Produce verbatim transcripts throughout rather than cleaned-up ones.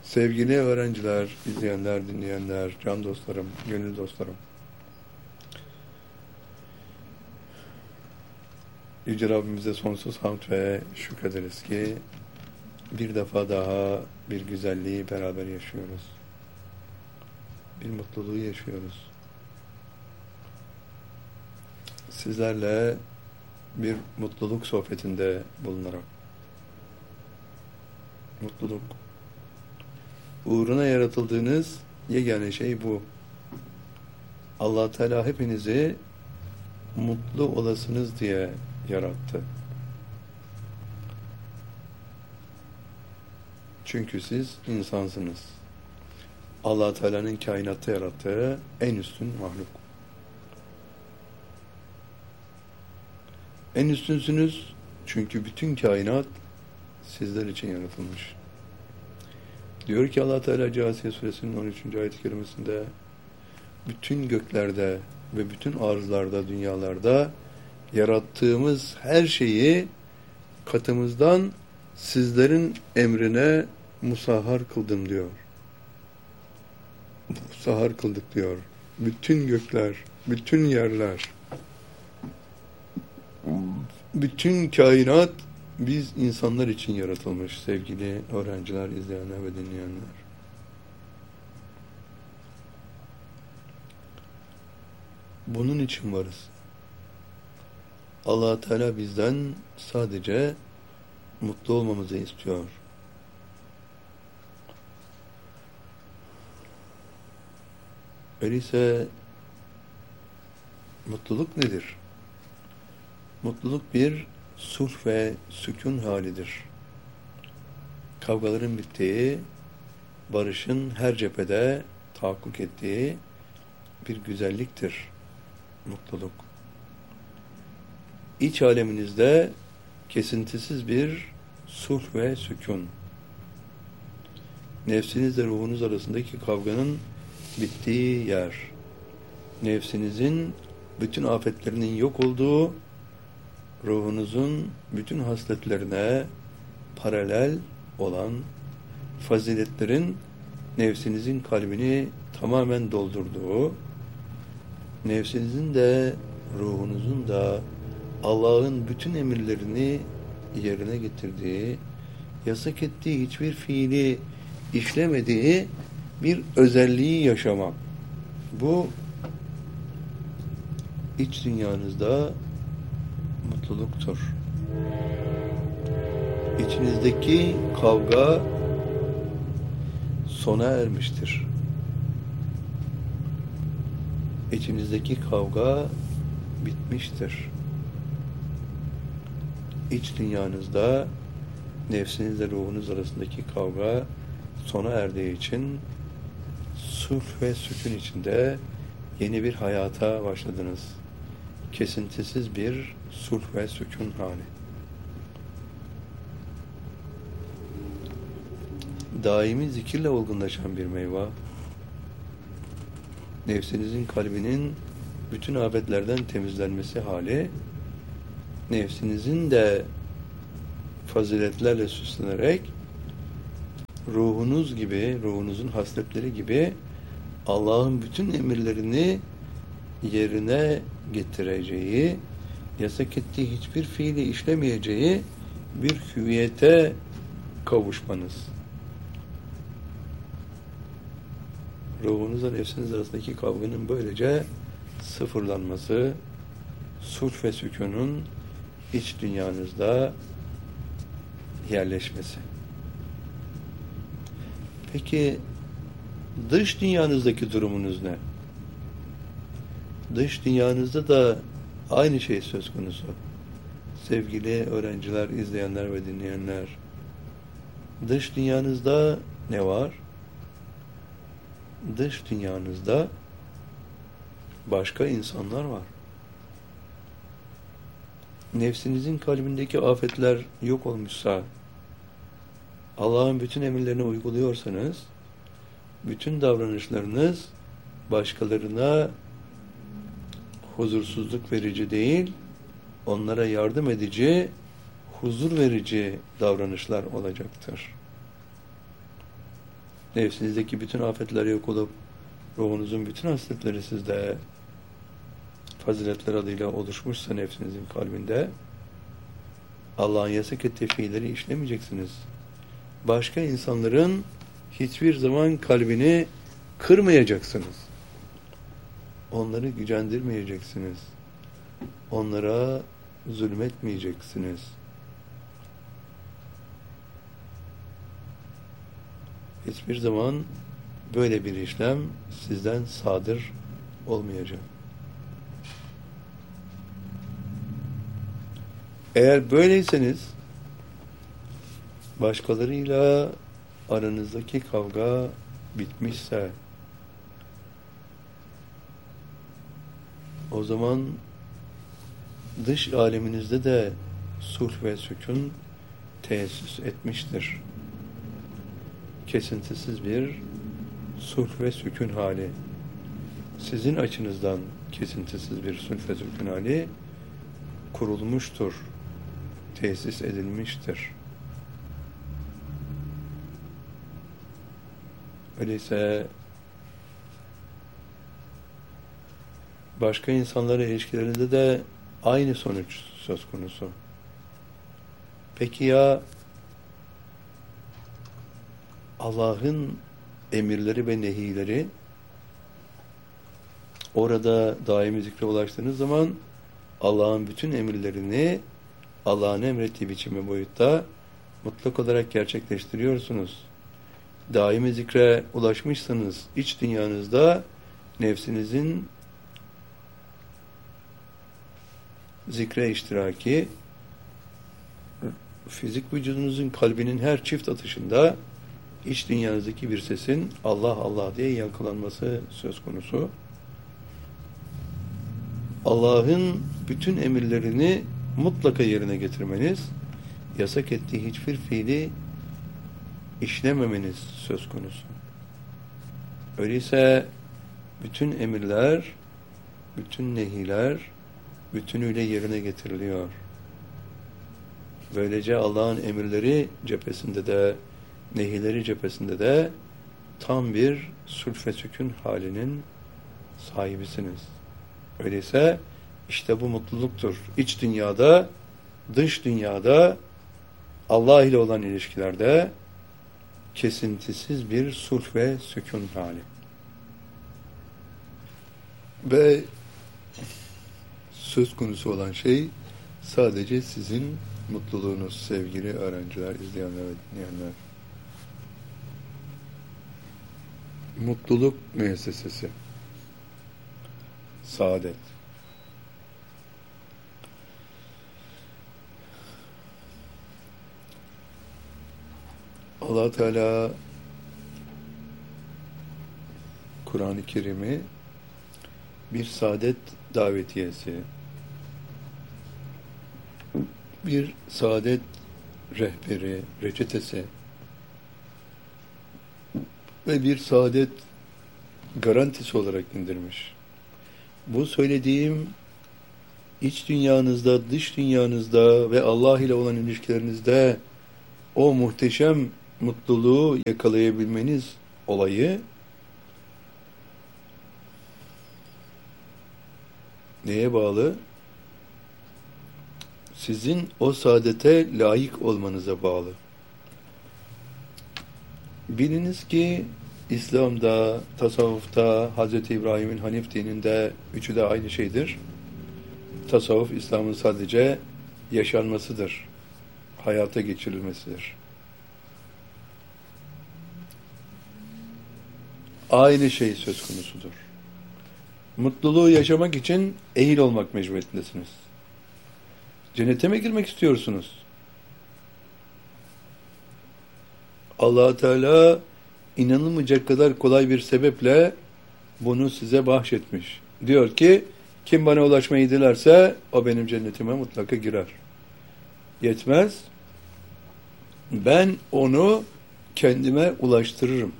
Sevgili öğrenciler, izleyenler, dinleyenler, can dostlarım, gönül dostlarım. Yüce Rabbimize sonsuz hamd ve şükrederiz ki bir defa daha bir güzelliği beraber yaşıyoruz. Bir mutluluğu yaşıyoruz. Sizlerle bir mutluluk sohbetinde bulunarak. Mutluluk. Uğruna yaratıldığınız yegane şey bu. Allah Teala hepinizi mutlu olasınız diye yarattı. Çünkü siz insansınız. Allah Teala'nın kainatta yarattığı en üstün mahluk. En üstünsünüz çünkü bütün kainat sizler için yaratılmış. Diyor ki Allah Teala Câsiye Suresinin on üçüncü ayet-i kerimesinde, bütün göklerde ve bütün arzlarda, dünyalarda yarattığımız her şeyi katımızdan sizlerin emrine musahhar kıldım diyor. Musahhar kıldık diyor. Bütün gökler, bütün yerler, bütün kainat biz insanlar için yaratılmış sevgili öğrenciler, izleyenler ve dinleyenler. Bunun için varız. Allah Teala bizden sadece mutlu olmamızı istiyor. Öyleyse mutluluk nedir? Mutluluk bir sulh ve sükun halidir. Kavgaların bittiği, barışın her cephede tahakkuk ettiği bir güzelliktir mutluluk. İç aleminizde kesintisiz bir sulh ve sükun. Nefsinizle ruhunuz arasındaki kavganın bittiği yer. Nefsinizin bütün afetlerinin yok olduğu, ruhunuzun bütün hasletlerine paralel olan faziletlerin nefsinizin kalbini tamamen doldurduğu, nefsinizin de ruhunuzun da Allah'ın bütün emirlerini yerine getirdiği, yasak ettiği hiçbir fiili işlemediği bir özelliği yaşamak. Bu iç dünyanızda mutluluktur. İçinizdeki kavga sona ermiştir. İçinizdeki kavga bitmiştir. İç dünyanızda nefsinizle ruhunuz arasındaki kavga sona erdiği için sulh ve sükun içinde yeni bir hayata başladınız. Kesintisiz bir sulh ve sükun hali. Daimi zikirle olgunlaşan bir meyve, nefsinizin kalbinin bütün afetlerden temizlenmesi hali, nefsinizin de faziletlerle süslenerek ruhunuz gibi, ruhunuzun hasletleri gibi Allah'ın bütün emirlerini yerine getireceği, yasak ettiği hiçbir fiili işlemeyeceği bir hüviyete kavuşmanız. Ruhunuzla nefsiniz arasındaki kavganın böylece sıfırlanması, sulh ve sükunun iç dünyanızda yerleşmesi. Peki dış dünyanızdaki durumunuz ne? Dış dünyanızda da aynı şey söz konusu. Sevgili öğrenciler, izleyenler ve dinleyenler, dış dünyanızda ne var? Dış dünyanızda başka insanlar var. Nefsinizin kalbindeki afetler yok olmuşsa, Allah'ın bütün emirlerini uyguluyorsanız, bütün davranışlarınız başkalarına huzursuzluk verici değil, onlara yardım edici, huzur verici davranışlar olacaktır. nefsinizdeki bütün afetler yok olup ruhunuzun bütün hasletleri sizde faziletler adıyla oluşmuşsa nefsinizin kalbinde, Allah'ın yasak ettiği fiilleri işlemeyeceksiniz. Başka insanların hiçbir zaman kalbini kırmayacaksınız. Onları gücendirmeyeceksiniz. Onlara zulmetmeyeceksiniz. Hiçbir zaman böyle bir işlem sizden sadır olmayacak. Eğer böyleyseniz, başkalarıyla aranızdaki kavga bitmişse, o zaman dış aleminizde de sulh ve sükun teessüs etmiştir. Kesintisiz bir sulh ve sükun hali. Sizin açınızdan kesintisiz bir sulh ve sükun hali kurulmuştur, tesis edilmiştir. Öyleyse başka insanlara ilişkilerinde de aynı sonuç söz konusu. Peki ya Allah'ın emirleri ve nehileri orada daimi zikre ulaştığınız zaman Allah'ın bütün emirlerini Allah'ın emrettiği biçimi boyutta mutlak olarak gerçekleştiriyorsunuz. Daimi zikre ulaşmışsanız iç dünyanızda nefsinizin zikre iştiraki, fizik vücudunuzun kalbinin her çift atışında iç dünyanızdaki bir sesin Allah Allah diye yankılanması söz konusu. Allah'ın bütün emirlerini mutlaka yerine getirmeniz, yasak ettiği hiçbir fiili işlememeniz söz konusu. Öyleyse bütün emirler, bütün nehiler bütünüyle yerine getiriliyor. Böylece Allah'ın emirleri cephesinde de, nehileri cephesinde de tam bir sulh ve sükun halinin sahibisiniz. Öyleyse işte bu mutluluktur. İç dünyada, dış dünyada, Allah ile olan ilişkilerde kesintisiz bir sulh ve sükun hali. Ve söz konusu olan şey sadece sizin mutluluğunuz sevgili öğrenciler, izleyenler ve dinleyenler. Mutluluk müessesesi. Saadet. Allah Teala Kur'an-ı Kerim'i bir saadet davetiyesi, bir saadet rehberi, reçetesi ve bir saadet garantisi olarak indirmiş. Bu söylediğim iç dünyanızda, dış dünyanızda ve Allah ile olan ilişkilerinizde o muhteşem mutluluğu yakalayabilmeniz olayı neye bağlı? Sizin o saadete layık olmanıza bağlı. Biliniz ki İslam'da, tasavvufta, Hazreti İbrahim'in Hanif dininde üçü de aynı şeydir. Tasavvuf, İslam'ın sadece yaşanmasıdır. Hayata geçirilmesidir. Aynı şey söz konusudur. Mutluluğu yaşamak için ehil olmak mecburiyetindesiniz. Cennete mi girmek istiyorsunuz? Allah Teala inanılmayacak kadar kolay bir sebeple bunu size bahşetmiş. Diyor ki, kim bana ulaşmayı dilerse o benim cennetime mutlaka girer. Yetmez. Ben onu kendime ulaştırırım.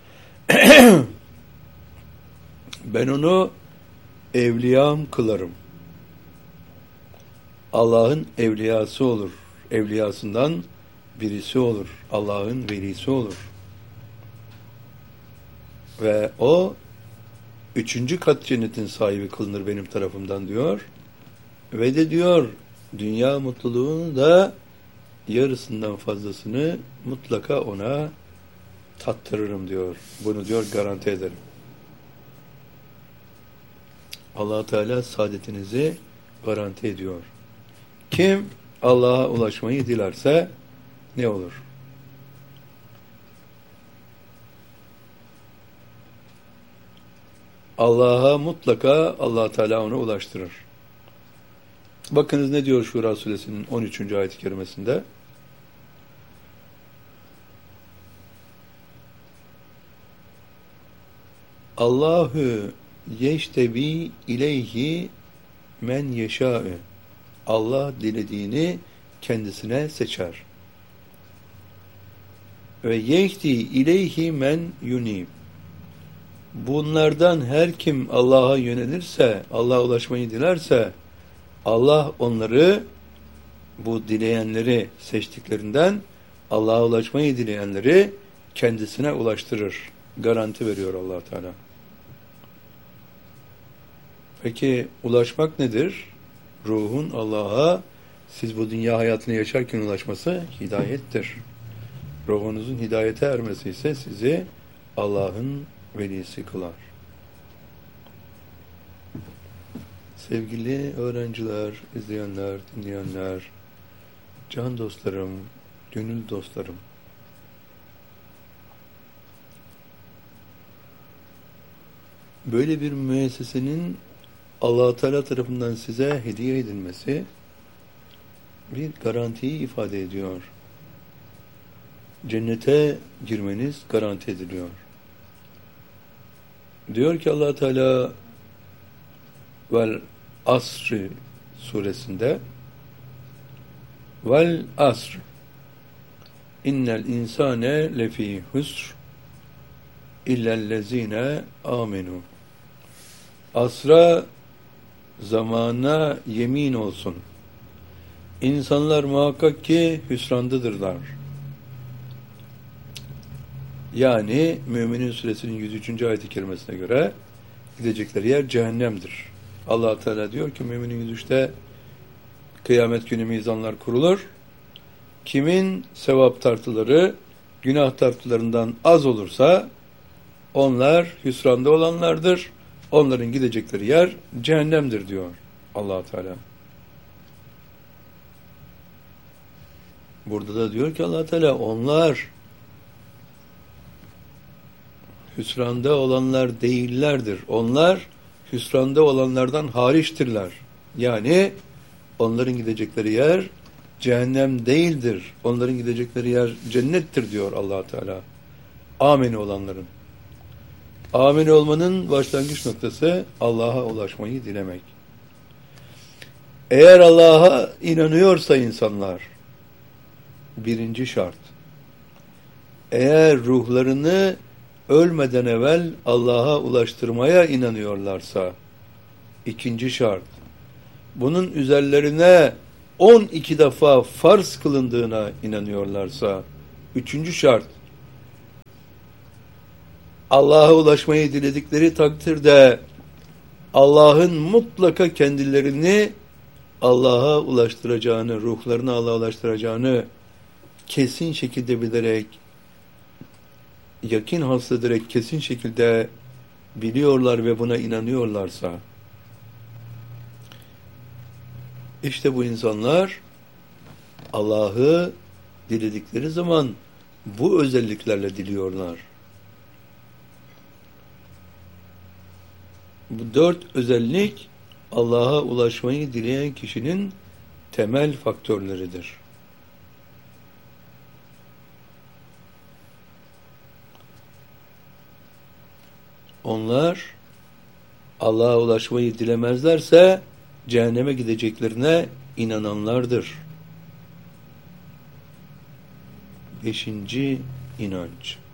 Ben onu evliyam kılarım. Allah'ın evliyası olur. Evliyasından birisi olur. Allah'ın velisi olur. Ve o üçüncü kat cennetin sahibi kılınır benim tarafımdan diyor. Ve de diyor dünya mutluluğunu da yarısından fazlasını mutlaka ona tattırırım diyor. Bunu diyor garanti ederim. Allah Teala saadetinizi garanti ediyor. Kim Allah'a ulaşmayı dilerse ne olur? Allah'a mutlaka Allah Teala onu ulaştırır. Bakınız ne diyor Şura suresinin on üçüncü ayet-i kerimesinde? Allahu yeştebi ileyhi men yeşâ'ü. Allah dilediğini kendisine seçer. Ve yehdi ileyhi men yunib. Bunlardan her kim Allah'a yönelirse, Allah'a ulaşmayı dilerse, Allah onları, bu dileyenleri seçtiklerinden Allah'a ulaşmayı dileyenleri kendisine ulaştırır. Garanti veriyor Allah Teala. Peki ulaşmak nedir? Ruhun Allah'a siz bu dünya hayatını yaşarken ulaşması hidayettir. Ruhunuzun hidayete ermesi ise sizi Allah'ın velisi kılar. Sevgili öğrenciler, izleyenler, dinleyenler, can dostlarım, gönül dostlarım, böyle bir müessesenin Allah Teala tarafından size hediye edilmesi bir garantiyi ifade ediyor. Cennete girmeniz garanti ediliyor. Diyor ki Allah Teala vel asr suresinde vel asr innel insane lefî husr illellezine amenu. Asra, zamana yemin olsun. İnsanlar muhakkak ki hüsrandadırlar. Yani Müminin suresinin yüz üçüncü ayet-i kerimesine göre gidecekleri yer cehennemdir. Allah Teala diyor ki Müminin yüz üçte kıyamet günü mizanlar kurulur. Kimin sevap tartıları günah tartılarından az olursa onlar hüsranda olanlardır. Onların gidecekleri yer cehennemdir diyor Allah Teala. Burada da diyor ki Allah Teala onlar hüsranda olanlar değillerdir. Onlar hüsranda olanlardan hariçtirler. Yani onların gidecekleri yer cehennem değildir. Onların gidecekleri yer cennettir diyor Allah Teala. Amin olanların. Amin olmanın başlangıç noktası Allah'a ulaşmayı dilemek. Eğer Allah'a inanıyorsa insanlar, birinci şart, eğer ruhlarını ölmeden evvel Allah'a ulaştırmaya inanıyorlarsa, ikinci şart, bunun üzerlerine on iki defa farz kılındığına inanıyorlarsa, üçüncü şart, Allah'a ulaşmayı diledikleri takdirde Allah'ın mutlaka kendilerini Allah'a ulaştıracağını, ruhlarını Allah'a ulaştıracağını kesin şekilde bilerek, yakin hasıl ederek kesin şekilde biliyorlar ve buna inanıyorlarsa, işte bu insanlar Allah'ı diledikleri zaman bu özelliklerle diliyorlar. Bu dört özellik Allah'a ulaşmayı dileyen kişinin temel faktörleridir. Onlar Allah'a ulaşmayı dilemezlerse cehenneme gideceklerine inananlardır. Beşinci inanç.